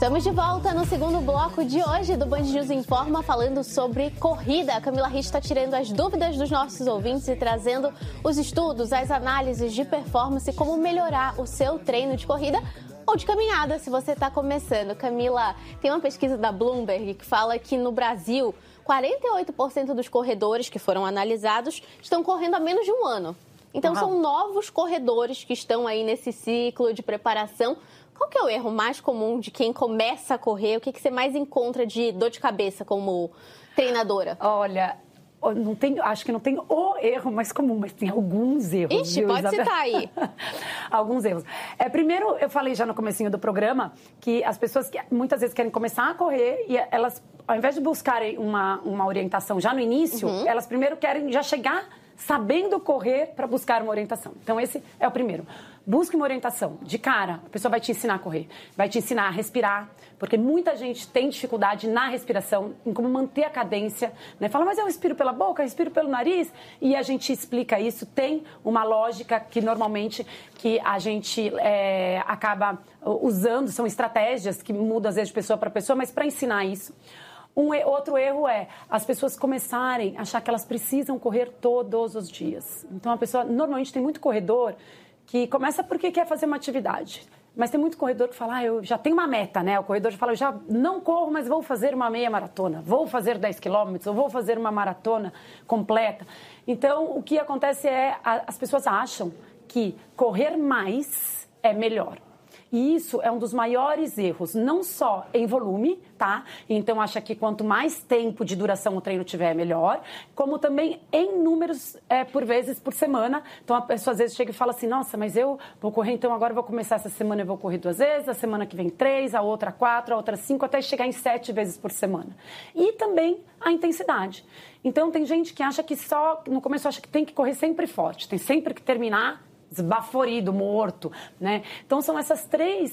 Estamos de volta no segundo bloco de hoje do Band News Informa, falando sobre corrida. A Camila Ritt está tirando as dúvidas dos nossos ouvintes e trazendo os estudos, as análises de performance, como melhorar o seu treino de corrida ou de caminhada, se você está começando. Camila, tem uma pesquisa da Bloomberg que fala que no Brasil, 48% dos corredores que foram analisados estão correndo há menos de um ano. Então, são novos corredores que estão aí nesse ciclo de preparação. Qual que é o erro mais comum de quem começa a correr? O que você mais encontra de dor de cabeça como treinadora? Olha, acho que não tem o erro mais comum, mas tem alguns erros. Ixi, viu, pode Isabel? citar aí. Alguns erros. Primeiro, eu falei já no comecinho do programa que as pessoas que muitas vezes querem começar a correr e elas, ao invés de buscarem uma orientação já no início, elas primeiro querem já chegar sabendo correr para buscar uma orientação. Então, esse é o primeiro. Busque uma orientação. De cara, a pessoa vai te ensinar a correr, vai te ensinar a respirar, porque muita gente tem dificuldade na respiração, em como manter a cadência, né? Fala, mas eu respiro pela boca, respiro pelo nariz, e a gente explica isso. Tem uma lógica que normalmente que a gente acaba usando, são estratégias que mudam às vezes de pessoa para pessoa, mas para ensinar isso. Outro erro é as pessoas começarem a achar que elas precisam correr todos os dias. Então, a pessoa, normalmente tem muito corredor que começa porque quer fazer uma atividade. Mas tem muito corredor que fala, eu já tenho uma meta, né? O corredor já fala, eu já não corro, mas vou fazer uma meia maratona, vou fazer 10 quilômetros, ou vou fazer uma maratona completa. Então, o que acontece é, as pessoas acham que correr mais é melhor. E isso é um dos maiores erros, não só em volume, tá? Então, acha que quanto mais tempo de duração o treino tiver, melhor. Como também em números, por vezes, por semana. Então, a pessoa às vezes chega e fala assim, nossa, mas eu vou correr, então agora eu vou começar essa semana, eu vou correr 2 vezes, a semana que vem 3, a outra 4, a outra 5, até chegar em 7 vezes por semana. E também a intensidade. Então, tem gente que acha que no começo acha que tem que correr sempre forte, tem sempre que terminar esbaforido, morto, né? Então, são esses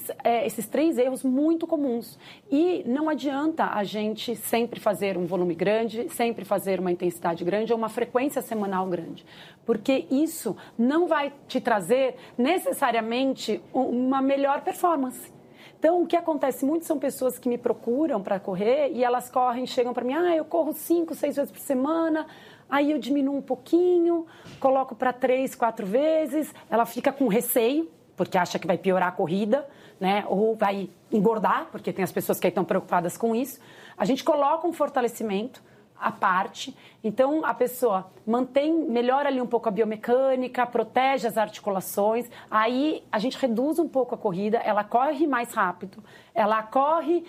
três erros muito comuns. E não adianta a gente sempre fazer um volume grande, sempre fazer uma intensidade grande ou uma frequência semanal grande. Porque isso não vai te trazer necessariamente uma melhor performance. Então, o que acontece muito são pessoas que me procuram para correr e elas chegam para mim, eu corro 5, 6 vezes por semana, aí eu diminuo um pouquinho, coloco para 3, 4 vezes, ela fica com receio, porque acha que vai piorar a corrida, né? Ou vai engordar, porque tem as pessoas que estão preocupadas com isso. A gente coloca um fortalecimento à parte, então a pessoa melhora ali um pouco a biomecânica, protege as articulações, aí a gente reduz um pouco a corrida, ela corre mais rápido, ela corre,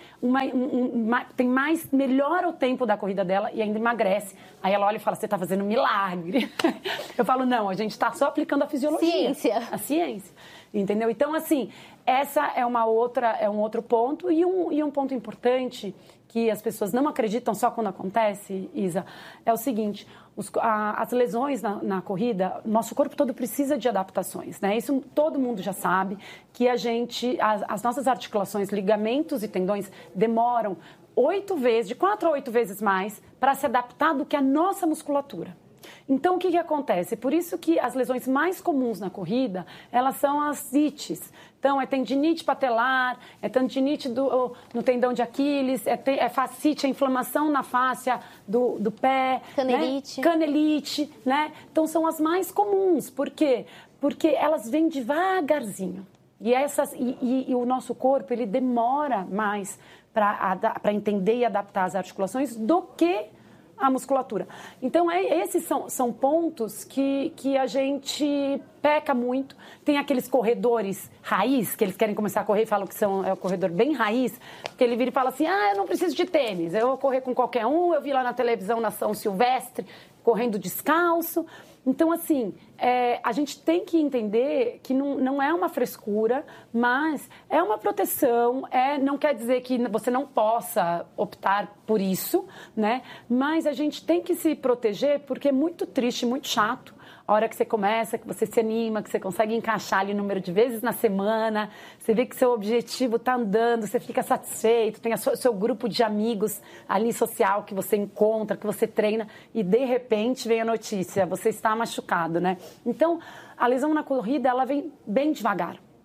melhora o tempo da corrida dela e ainda emagrece. Aí ela olha e fala, você está fazendo um milagre. Eu falo, não, a gente está só aplicando a fisiologia. Ciência. A ciência, entendeu? Então, assim, essa é um outro ponto e um ponto importante que as pessoas não acreditam só quando acontece, Isa, é o seguinte, as lesões na corrida, nosso corpo todo precisa de adaptações, né? Isso todo mundo já sabe, que as nossas articulações, ligamentos e tendões demoram de 4 a 8 vezes mais para se adaptar do que a nossa musculatura. Então, o que acontece? Por isso que as lesões mais comuns na corrida, elas são as ites. Então, é tendinite patelar, é tendinite no tendão de Aquiles, é fascite, é inflamação na fácia do pé. Canelite. Né? Canelite, né? Então, são as mais comuns. Por quê? Porque elas vêm devagarzinho. E o nosso corpo, ele demora mais para entender e adaptar as articulações do que a musculatura. Então, esses são pontos que a gente peca muito. Tem aqueles corredores raiz, que eles querem começar a correr e falam que é o corredor bem raiz, que ele vira e fala assim, eu não preciso de tênis, eu vou correr com qualquer um, eu vi lá na televisão na São Silvestre, correndo descalço. Então, assim, a gente tem que entender que não é uma frescura, mas é uma proteção, não quer dizer que você não possa optar por isso, né? Mas a gente tem que se proteger porque é muito triste, muito chato. A hora que você começa, que você se anima, que você consegue encaixar ali o número de vezes na semana, você vê que seu objetivo está andando, você fica satisfeito, tem o seu grupo de amigos ali social que você encontra, que você treina e de repente vem a notícia, você está machucado, né? Então, a lesão na corrida, ela vem bem devagar.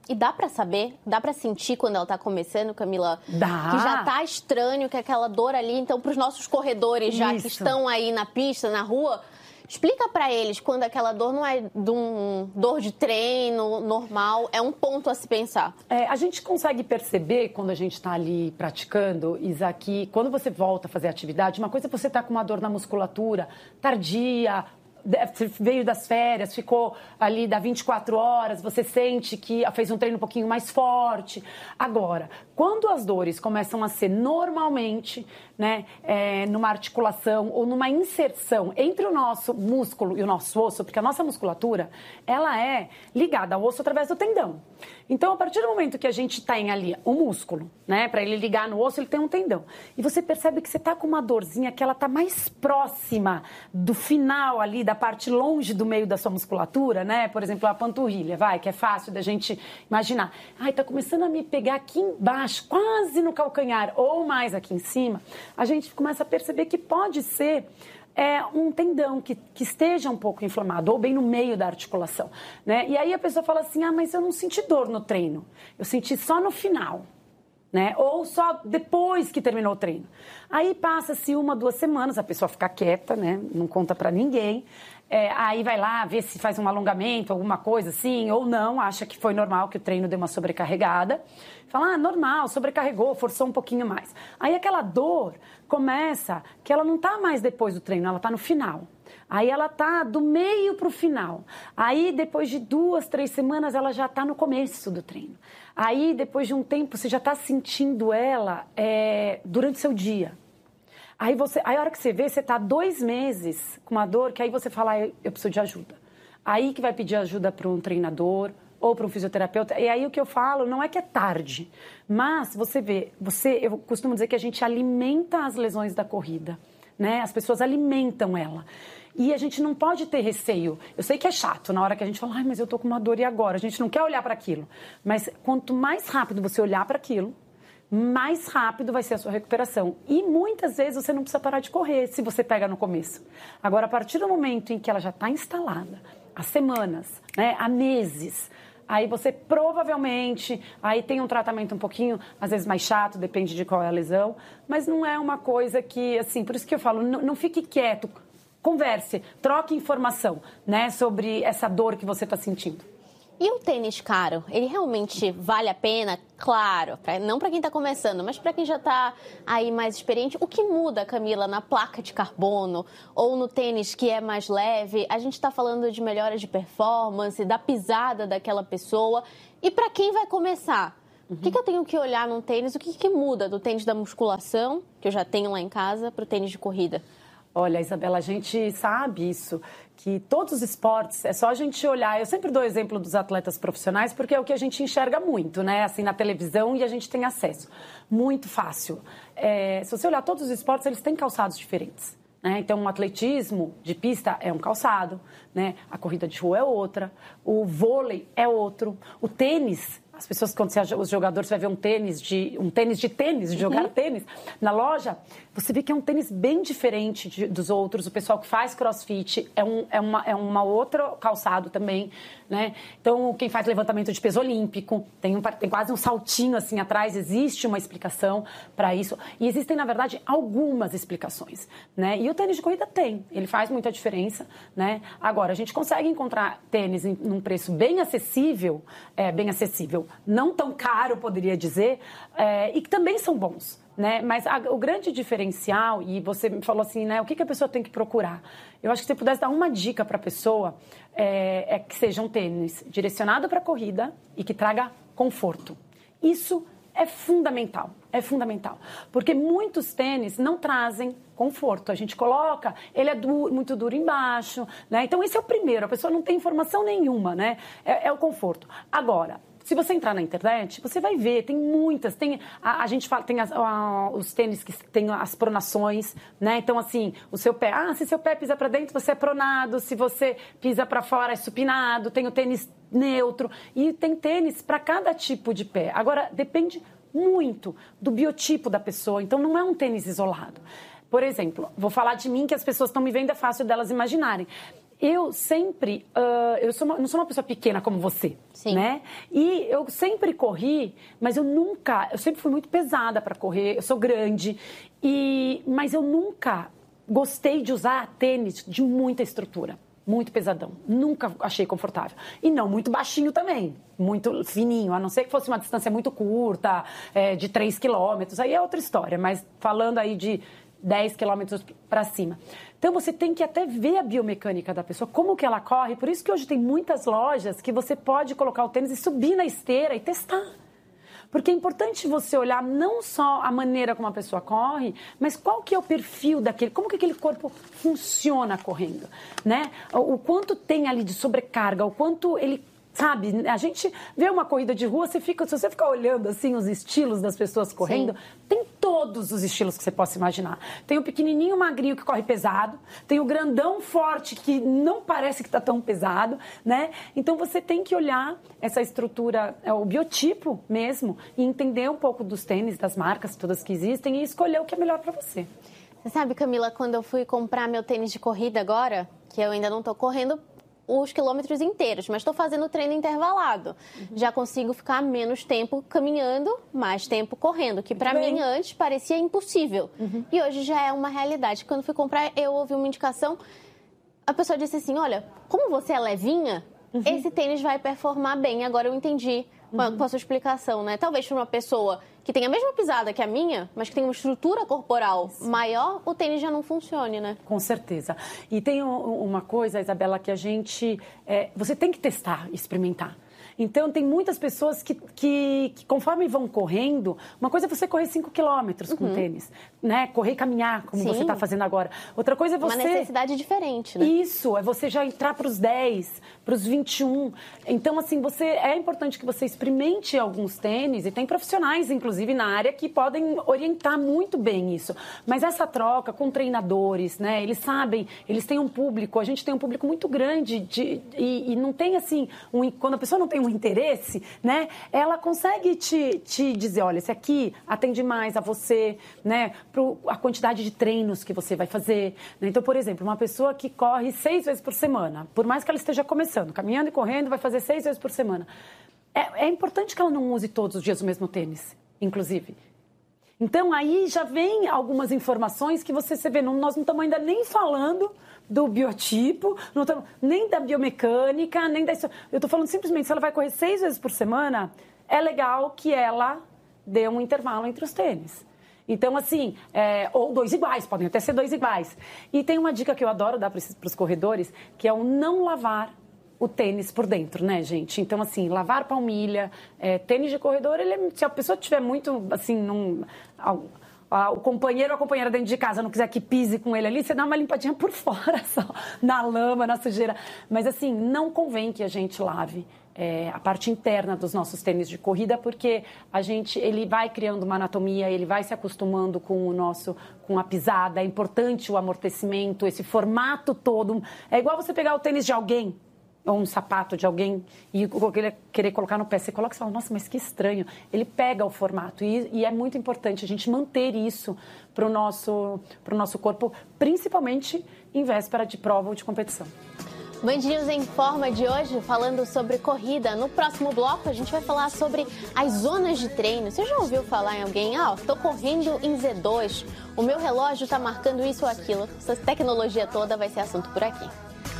E dá pra saber, dá pra sentir quando ela tá começando, Camila? Dá. Que já tá estranho, que aquela dor ali. Então, pros nossos corredores já Isso. que estão aí na pista, na rua, explica pra eles quando aquela dor não é de dor de treino normal, é um ponto a se pensar. A gente consegue perceber quando a gente tá ali praticando, Isa, que quando você volta a fazer atividade, uma coisa é você tá com uma dor na musculatura tardia, veio das férias, ficou ali dá 24 horas, você sente que fez um treino um pouquinho mais forte. Agora, quando as dores começam a ser normalmente, né, numa articulação ou numa inserção entre o nosso músculo e o nosso osso, porque a nossa musculatura, ela é ligada ao osso através do tendão. Então, a partir do momento que a gente tem ali o músculo, né, para ele ligar no osso, ele tem um tendão. E você percebe que você tá com uma dorzinha que ela tá mais próxima do final ali, da parte longe do meio da sua musculatura, né? Por exemplo, a panturrilha, que é fácil da gente imaginar. Ai, tá começando a me pegar aqui embaixo, quase no calcanhar, ou mais aqui em cima. A gente começa a perceber que pode ser um tendão que esteja um pouco inflamado, ou bem no meio da articulação, né? E aí a pessoa fala assim, mas eu não senti dor no treino, eu senti só no final, né? Ou só depois que terminou o treino. Aí passa-se 1, 2 semanas, a pessoa fica quieta, né? Não conta pra ninguém. Aí vai lá ver se faz um alongamento, alguma coisa assim, ou não, acha que foi normal, que o treino deu uma sobrecarregada. Fala, normal, sobrecarregou, forçou um pouquinho mais. Aí aquela dor começa, que ela não tá mais depois do treino, ela tá no final. Aí ela tá do meio pro final. Aí depois de 2, 3 semanas ela já tá no começo do treino. Aí depois de um tempo você já tá sentindo ela durante o seu dia. Aí a hora que você vê, você tá 2 meses com uma dor que aí você fala, eu preciso de ajuda. Aí que vai pedir ajuda para um treinador ou para um fisioterapeuta. E aí o que eu falo não é que é tarde, mas você vê, eu costumo dizer que a gente alimenta as lesões da corrida, né? As pessoas alimentam ela. E a gente não pode ter receio. Eu sei que é chato na hora que a gente fala, mas eu tô com uma dor e agora? A gente não quer olhar para aquilo. Mas quanto mais rápido você olhar para aquilo, mais rápido vai ser a sua recuperação. E muitas vezes você não precisa parar de correr se você pega no começo. Agora, a partir do momento em que ela já está instalada, há semanas, né, há meses, aí você provavelmente, aí tem um tratamento um pouquinho, às vezes mais chato, depende de qual é a lesão, mas não é uma coisa que, assim, por isso que eu falo, não fique quieto, converse, troque informação, né, sobre essa dor que você está sentindo. E um tênis caro, ele realmente vale a pena? Claro, não para quem está começando, mas para quem já está aí mais experiente. O que muda, Camila, na placa de carbono ou no tênis que é mais leve? A gente está falando de melhoras de performance, da pisada daquela pessoa. E para quem vai começar? O que eu tenho que olhar num tênis? O que muda do tênis da musculação, que eu já tenho lá em casa, para o tênis de corrida? Olha, Isabela, a gente sabe isso, que todos os esportes, é só a gente olhar. Eu sempre dou o exemplo dos atletas profissionais, porque é o que a gente enxerga muito, né? Assim, na televisão e a gente tem acesso. Muito fácil. Se você olhar todos os esportes, eles têm calçados diferentes, né? Então, o atletismo de pista é um calçado, né? A corrida de rua é outra, o vôlei é outro, o tênis... As pessoas, quando os jogadores, você vai ver um tênis de jogar tênis na loja, você vê que é um tênis bem diferente dos outros. O pessoal que faz crossfit é uma outra calçado também, né? Então, quem faz levantamento de peso olímpico, tem quase um saltinho assim atrás, existe uma explicação para isso. E existem, na verdade, algumas explicações, né? E o tênis de corrida ele faz muita diferença, né? Agora, a gente consegue encontrar tênis num preço bem acessível, não tão caro, poderia dizer, e que também são bons, né? Mas o grande diferencial, e você me falou assim, né? O que a pessoa tem que procurar? Eu acho que se você pudesse dar uma dica para a pessoa, é que seja um tênis direcionado para a corrida e que traga conforto. Isso é fundamental, porque muitos tênis não trazem conforto. A gente coloca, ele é muito duro embaixo, né? Então, esse é o primeiro, a pessoa não tem informação nenhuma, né? É o conforto. Agora, se você entrar na internet, você vai ver, tem muitas, a gente fala, tem os tênis que tem as pronações, né? Então, assim, o seu pé, se seu pé pisa para dentro, você é pronado, se você pisa para fora, é supinado, tem o tênis neutro, e tem tênis para cada tipo de pé. Agora, depende muito do biotipo da pessoa, então não é um tênis isolado. Por exemplo, vou falar de mim, que as pessoas estão me vendo, é fácil delas imaginarem. Eu sempre, não sou uma pessoa pequena como você, Sim. né? E eu sempre corri, mas eu sempre fui muito pesada para correr, eu sou grande, mas eu nunca gostei de usar tênis de muita estrutura, muito pesadão, nunca achei confortável. E não muito baixinho também, muito fininho, a não ser que fosse uma distância muito curta, de 3 quilômetros, aí é outra história, mas falando aí de 10 quilômetros para cima. Então, você tem que até ver a biomecânica da pessoa, como que ela corre. Por isso que hoje tem muitas lojas que você pode colocar o tênis e subir na esteira e testar. Porque é importante você olhar não só a maneira como a pessoa corre, mas qual que é o perfil daquele, como que aquele corpo funciona correndo, né? O quanto tem ali de sobrecarga, o quanto ele... Sabe, a gente vê uma corrida de rua, se você ficar olhando assim os estilos das pessoas correndo, Sim. Tem todos os estilos que você possa imaginar. Tem o pequenininho magrinho que corre pesado, tem o grandão forte que não parece que está tão pesado, né? Então você tem que olhar essa estrutura, o biotipo mesmo, e entender um pouco dos tênis, das marcas todas que existem e escolher o que é melhor para você. Você sabe, Camila, quando eu fui comprar meu tênis de corrida agora, que eu ainda não estou correndo os quilômetros inteiros, mas estou fazendo treino intervalado. Já consigo ficar menos tempo caminhando, mais tempo correndo, que para mim antes parecia impossível. E hoje já é uma realidade. Quando fui comprar, eu ouvi uma indicação, a pessoa disse assim, olha, como você é levinha, esse tênis vai performar bem. Agora eu entendi com a sua explicação, né? Talvez para uma pessoa que tem a mesma pisada que a minha, mas que tem uma estrutura corporal maior, o tênis já não funcione, né? Com certeza. E tem uma coisa, Isabela, que a gente... você tem que testar, experimentar. Então, tem muitas pessoas que conforme vão correndo, uma coisa é você correr 5 quilômetros com tênis, né? Correr e caminhar, como Sim. você está fazendo agora. Outra coisa é você... Uma necessidade diferente, né? Isso, é você já entrar para os 10, para os 21. Então, assim, é importante que você experimente alguns tênis, e tem profissionais, inclusive, na área, que podem orientar muito bem isso. Mas essa troca com treinadores, né? Eles sabem, eles têm um público, a gente tem um público muito grande, e não tem, assim, quando a pessoa não tem um interesse, né? Ela consegue te dizer, olha, esse aqui atende mais a você, né? A quantidade de treinos que você vai fazer. Né? Então, por exemplo, uma pessoa que corre 6 vezes por semana, por mais que ela esteja começando, caminhando e correndo, vai fazer 6 vezes por semana. É importante que ela não use todos os dias o mesmo tênis, inclusive. Então, aí já vem algumas informações que você vê, nós não estamos ainda nem falando do biotipo, nem da biomecânica, nem da... Eu estou falando simplesmente, se ela vai correr 6 vezes por semana, é legal que ela dê um intervalo entre os tênis. Então, assim, ou 2 iguais, podem até ser 2 iguais. E tem uma dica que eu adoro dar para os corredores, que é o não lavar o tênis por dentro, né, gente? Então, assim, lavar palmilha, tênis de corredor, se a pessoa tiver muito, assim, o companheiro ou a companheira dentro de casa não quiser que pise com ele ali, você dá uma limpadinha por fora só, na lama, na sujeira. Mas, assim, não convém que a gente lave a parte interna dos nossos tênis de corrida, porque ele vai criando uma anatomia, ele vai se acostumando com a pisada, é importante o amortecimento, esse formato todo. É igual você pegar o tênis de alguém, ou um sapato de alguém, e querer colocar no pé. Você coloca e fala, nossa, mas que estranho. Ele pega o formato. E é muito importante a gente manter isso para o nosso corpo, principalmente em véspera de prova ou de competição. Band News em Forma de hoje, falando sobre corrida. No próximo bloco, a gente vai falar sobre as zonas de treino. Você já ouviu falar em alguém? Tô correndo em Z2, o meu relógio tá marcando isso ou aquilo. Essa tecnologia toda vai ser assunto por aqui.